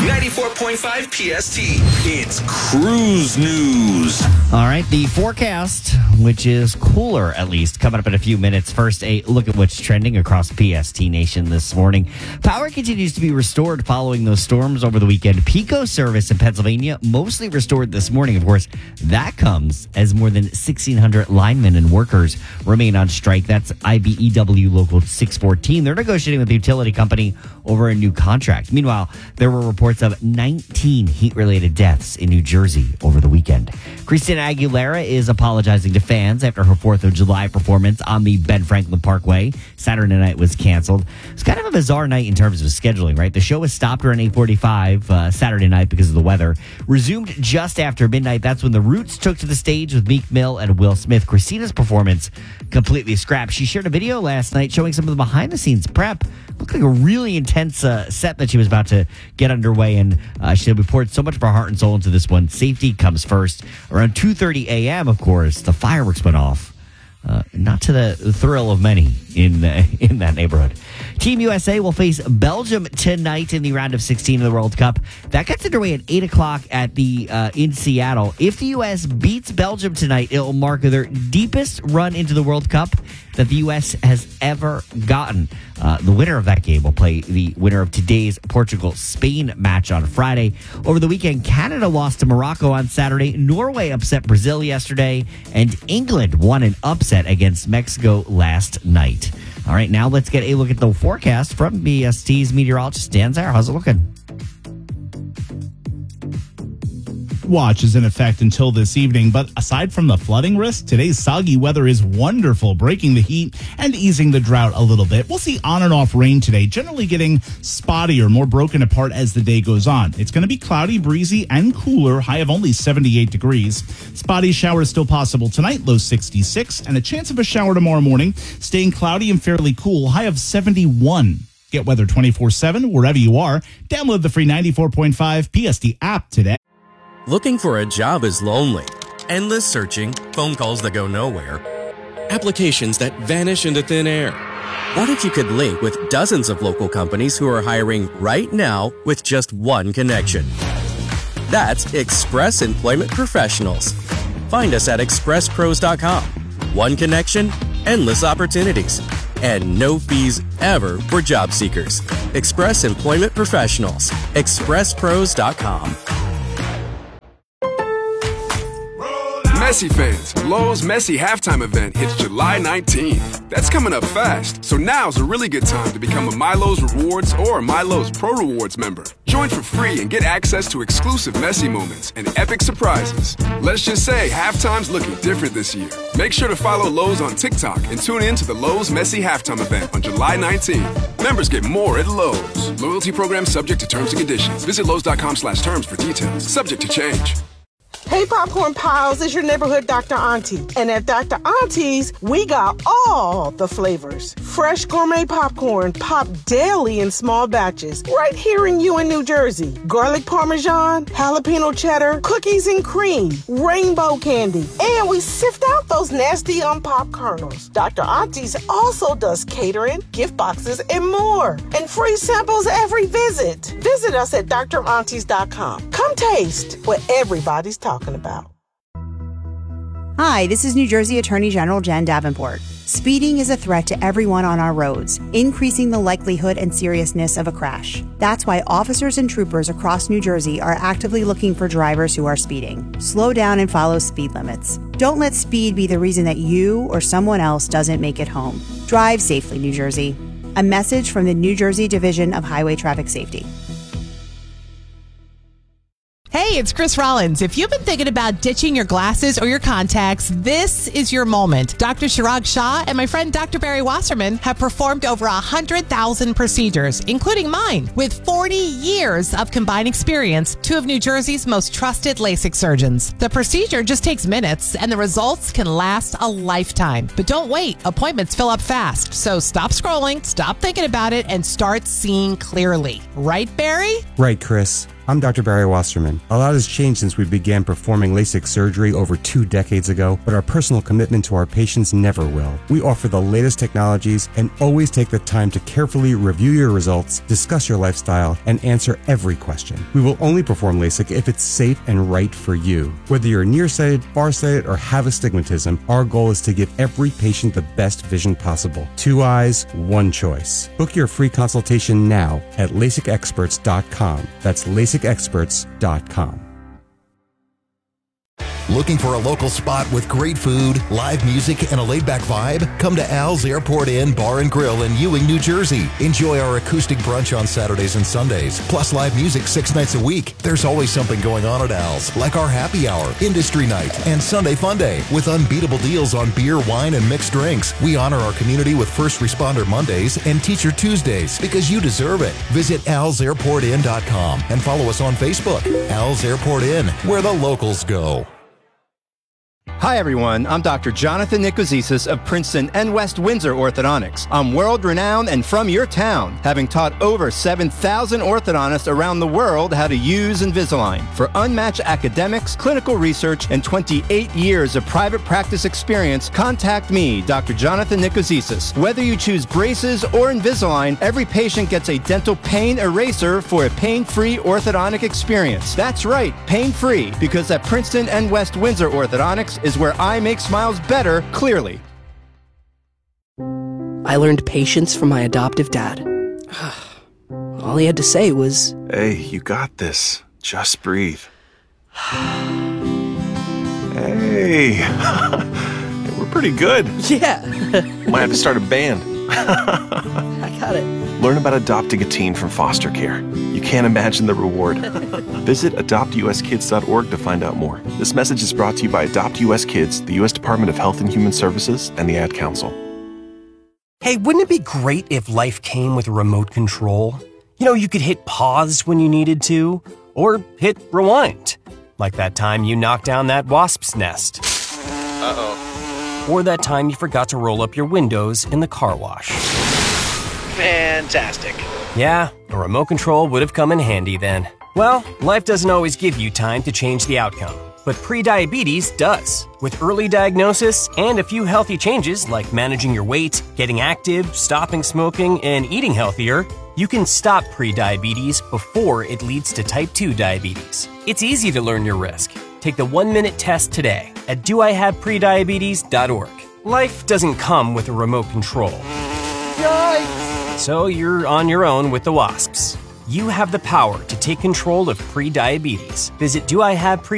94.5 PST. It's Cruise News. All right, the forecast, which is cooler at least, coming up in a few minutes. First, a look at what's trending across PST Nation this morning. Power continues to be restored following those storms over the weekend. PECO service in Pennsylvania mostly restored this morning. Of course, that comes as more than 1,600 linemen and workers remain on strike. That's IBEW Local 614. They're negotiating with the utility company over a new contract. Meanwhile, there were reports of 19 heat-related deaths in New Jersey over the weekend. Christina Aguilera is apologizing to fans after her 4th of July performance on the Ben Franklin Parkway. Saturday night was canceled. It's kind of a bizarre night in terms of scheduling, right? The show was stopped around 8:45 Saturday night because of the weather. Resumed just after midnight. That's when the Roots took to the stage with Meek Mill and Will Smith. Christina's performance completely scrapped. She shared a video last night showing some of the behind-the-scenes prep. Looked like a really intense set that she was about to get underway, and she said we poured so much of our heart and soul into this one. Safety comes first. Around 2:30 a.m., of course, the fireworks went off. Not to the thrill of many in that neighborhood. Team USA will face Belgium tonight in the round of 16 of the World Cup. That gets underway at 8 o'clock at in Seattle. If the U.S. beats Belgium tonight, it will mark their deepest run into the World Cup that the U.S. has ever gotten. The winner of that game will play the winner of today's Portugal-Spain match on Friday. Over the weekend, Canada lost to Morocco on Saturday. Norway upset Brazil yesterday. And England won an upset against Mexico last night. All right, now let's get a look at the forecast from BST's meteorologist, Dan Zara. How's it looking? Watch is in effect until this evening, but aside from the flooding risk, today's soggy weather is wonderful, breaking the heat and easing the drought a little bit. We'll see on and off rain today, generally getting spotty or more broken apart as the day goes on. It's going to be cloudy, breezy, and cooler, high of only 78 degrees. Spotty showers still possible tonight, low 66, and a chance of a shower tomorrow morning, staying cloudy and fairly cool, high of 71. Get weather 24/7 wherever you are. Download the free 94.5 PST app today. Looking for a job is lonely. Endless searching, phone calls that go nowhere, applications that vanish into thin air. What if you could link with dozens of local companies who are hiring right now with just one connection? That's Express Employment Professionals. Find us at expresspros.com. One connection, endless opportunities, and no fees ever for job seekers. Express Employment Professionals. expresspros.com. Messi fans, Lowe's Messi halftime event hits July 19th. That's coming up fast, so now's a really good time to become a MyLowe's Rewards or a MyLowe's Pro Rewards member. Join for free and get access to exclusive Messi moments and epic surprises. Let's just say halftime's looking different this year. Make sure to follow Lowe's on TikTok and tune in to the Lowe's Messi halftime event on July 19th. Members get more at Lowe's. Loyalty program subject to terms and conditions. Visit Lowe's.com/terms for details. Subject to change. Hey, Popcorn Pals, it's your neighborhood Dr. Auntie. And at Dr. Auntie's, we got all the flavors. Fresh gourmet popcorn, popped daily in small batches, right here in New Jersey. Garlic Parmesan, jalapeno cheddar, cookies and cream, rainbow candy. And we sift out those nasty unpopped kernels. Dr. Auntie's also does catering, gift boxes, and more. And free samples every visit. Visit us at draunties.com. Come taste what everybody's talking about. Hi, this is New Jersey Attorney General Jen Davenport. Speeding is a threat to everyone on our roads, increasing the likelihood and seriousness of a crash. That's why officers and troopers across New Jersey are actively looking for drivers who are speeding. Slow down and follow speed limits. Don't let speed be the reason that you or someone else doesn't make it home. Drive safely, New Jersey. A message from the New Jersey Division of Highway Traffic Safety. Hey, it's Chris Rollins. If you've been thinking about ditching your glasses or your contacts, this is your moment. Dr. Chirag Shah and my friend Dr. Barry Wasserman have performed over 100,000 procedures, including mine. With 40 years of combined experience, two of New Jersey's most trusted LASIK surgeons. The procedure just takes minutes, and the results can last a lifetime. But don't wait. Appointments fill up fast. So stop scrolling, stop thinking about it, and start seeing clearly. Right, Barry? Right, Chris. I'm Dr. Barry Wasserman. A lot has changed since we began performing LASIK surgery over 2 decades ago, but our personal commitment to our patients never will. We offer the latest technologies and always take the time to carefully review your results, discuss your lifestyle, and answer every question. We will only perform LASIK if it's safe and right for you. Whether you're nearsighted, farsighted, or have astigmatism, our goal is to give every patient the best vision possible. 2 eyes, 1 choice. Book your free consultation now at LASIKexperts.com. That's LASIKexperts.com. Looking for a local spot with great food, live music, and a laid-back vibe? Come to Al's Airport Inn Bar and Grill in Ewing, New Jersey. Enjoy our acoustic brunch on Saturdays and Sundays, plus live music 6 nights a week. There's always something going on at Al's, like our happy hour, industry night, and Sunday Fun Day, with unbeatable deals on beer, wine, and mixed drinks. We honor our community with First Responder Mondays and Teacher Tuesdays, because you deserve it. Visit alsairportinn.com and follow us on Facebook. Al's Airport Inn, where the locals go. Hi everyone, I'm Dr. Jonathan Nikozizis of Princeton and West Windsor Orthodontics. I'm world-renowned and from your town, having taught over 7,000 orthodontists around the world how to use Invisalign. For unmatched academics, clinical research, and 28 years of private practice experience, contact me, Dr. Jonathan Nikozizis. Whether you choose braces or Invisalign, every patient gets a dental pain eraser for a pain-free orthodontic experience. That's right, pain-free, because at Princeton and West Windsor Orthodontics is where I make smiles better, clearly. I learned patience from my adoptive dad. All he had to say was, "Hey, you got this. Just breathe." Hey, we're pretty good. Yeah. Might have to start a band. I got it. Learn about adopting a teen from foster care. You can't imagine the reward. Visit adoptuskids.org to find out more. This message is brought to you by Adopt US Kids, the U.S. Department of Health and Human Services, and the Ad Council. Hey, wouldn't it be great if life came with a remote control? You know, you could hit pause when you needed to, or hit rewind. Like that time you knocked down that wasp's nest. Uh-oh. Or that time you forgot to roll up your windows in the car wash. Fantastic. Yeah, a remote control would have come in handy then. Well, life doesn't always give you time to change the outcome, but prediabetes does. With early diagnosis and a few healthy changes like managing your weight, getting active, stopping smoking, and eating healthier, you can stop prediabetes before it leads to type 2 diabetes. It's easy to learn your risk. Take the 1-minute test today at doihaveprediabetes.org. Life doesn't come with a remote control. Yikes! So you're on your own with the wasps. You have the power to take control of prediabetes. Visit doihaveprediabetes.org